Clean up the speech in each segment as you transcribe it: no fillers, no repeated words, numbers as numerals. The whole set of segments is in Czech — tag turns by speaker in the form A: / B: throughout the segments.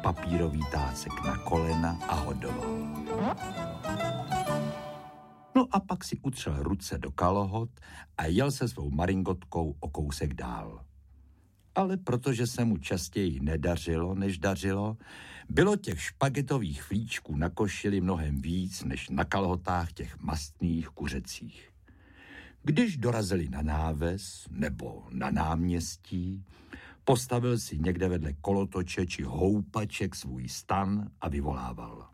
A: papírový tácek na kolena a hodoval. No a pak si utřel ruce do kalhot a jel se svou maringotkou o kousek dál. Ale protože se mu častěji nedařilo, než dařilo, bylo těch špagetových flíčků na košili mnohem víc, než na kalhotách těch mastných kuřecích. Když dorazili na náves nebo na náměstí, postavil si někde vedle kolotoče či houpaček svůj stan a vyvolával.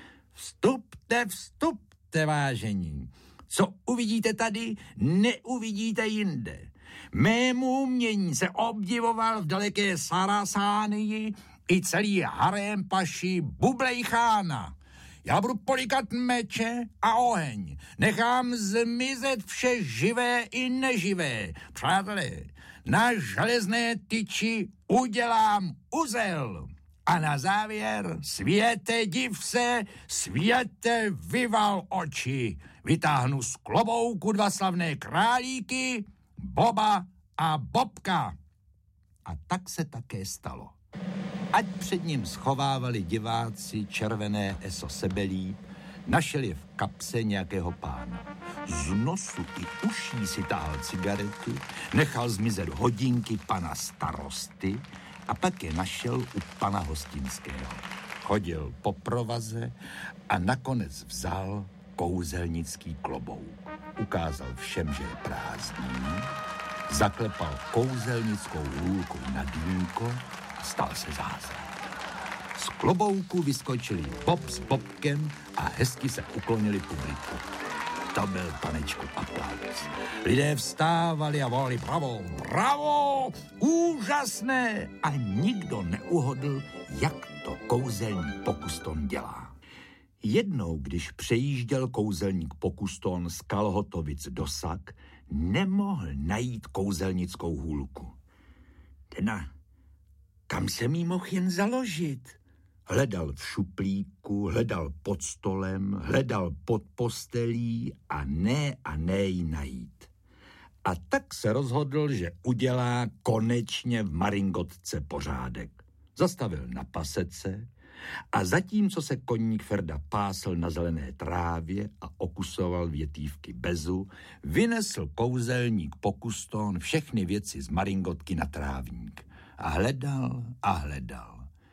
A: Vstupte, vstupte, vážení. Co uvidíte tady, neuvidíte jinde. Mému umění se obdivoval v daleké Sarasánii i celý harém paši Bublejchána. Já budu polikat meče a oheň. Nechám zmizet vše živé i neživé. Přátelé, na železné tyči udělám uzel. A na závěr, světe div se, světe vyval oči. Vytáhnu z klobouku 2 slavné králíky, Boba a Bobka. A tak se také stalo. Ať před ním schovávali diváci červené eso sebelí, našel je v kapse nějakého pána. Z nosu i uší si táhl cigaretu, nechal zmizet hodinky pana starosty a pak je našel u pana Hostinského. Chodil po provaze a nakonec vzal kouzelnický klobouk. Ukázal všem, že je prázdný, zaklepal kouzelnickou hůlkou na dýmko a stal se zázrak. Z klobouku vyskočili Bob s Bobkem a hezky se uklonili publiku. To byl, panečku, aplauz. Lidé vstávali a volali bravo, bravo, úžasné a nikdo neuhodl, jak to kouzelník Pokuston dělá. Jednou, když přejížděl kouzelník Pokuston z Kalhotovic do Sak, nemohl najít kouzelnickou hůlku. Tena, kam jsem jí mohl jen založit? Hledal v šuplíku, hledal pod stolem, hledal pod postelí a ne ji najít. A tak se rozhodl, že udělá konečně v maringotce pořádek. Zastavil na pasece a zatímco se koník Ferda pásl na zelené trávě a okusoval větívky bezu, vynesl kouzelník Pokuston všechny věci z maringotky na trávník. A hledal.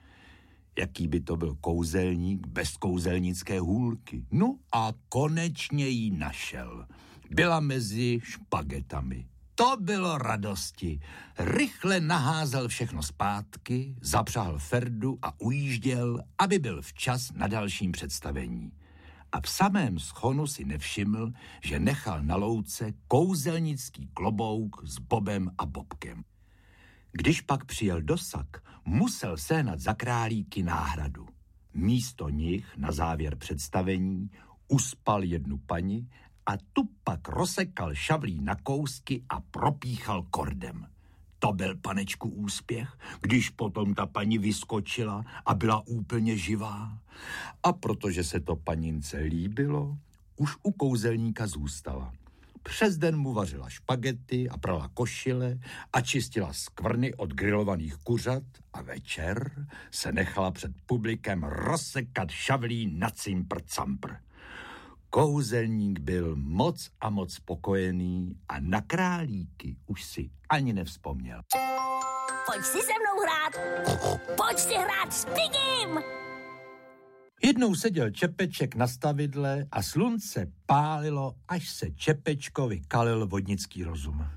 A: Jaký by to byl kouzelník bez kouzelnické hůlky? No a konečně ji našel. Byla mezi špagetami. To bylo radosti. Rychle naházel všechno zpátky, zapřáhl Ferdu a ujížděl, aby byl včas na dalším představení. A v samém schonu si nevšiml, že nechal na louce kouzelnický klobouk s Bobem a Bobkem. Když pak přijel do Sak, musel sehnat za králíky náhradu. Místo nich na závěr představení uspal jednu paní a tu pak rozsekal šavlí na kousky a propíchal kordem. To byl, panečku, úspěch, když potom ta paní vyskočila a byla úplně živá. A protože se to panince líbilo, už u kouzelníka zůstala. Přes den mu vařila špagety a prala košile a čistila skvrny od grilovaných kuřat a večer se nechala před publikem rozsekat šavlí na cimpr-campr. Kouzelník byl moc a moc spokojený a na králíky už si ani nevzpomněl.
B: Pojď si se mnou hrát! Pojď si hrát s Pigim!
A: Jednou seděl Čepeček na stavidle a slunce pálilo, až se Čepečkovi kalil vodnický rozum.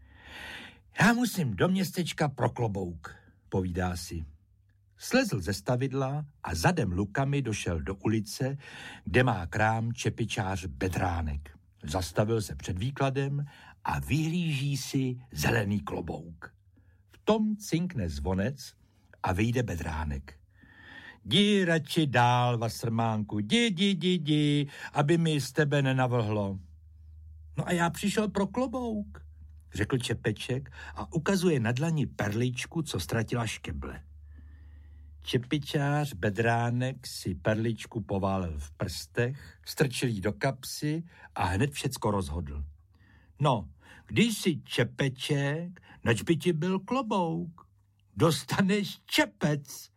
A: Já musím do městečka pro klobouk, povídá si. Slezl ze stavidla a zadem lukami došel do ulice, kde má krám čepičář Bedránek. Zastavil se před výkladem a vyhlíží si zelený klobouk. V tom cinkne zvonec a vyjde Bedránek. Jdi radši dál, Vasrmánku, jdi, aby mi z tebe nenavlhlo. No a já přišel pro klobouk, řekl Čepeček a ukazuje na dlani perličku, co ztratila škeble. Čepičář Bedránek si perličku poválel v prstech, strčil jí do kapsy a hned všecko rozhodl. No, když jsi Čepeček, nač by ti byl klobouk? Dostaneš čepec.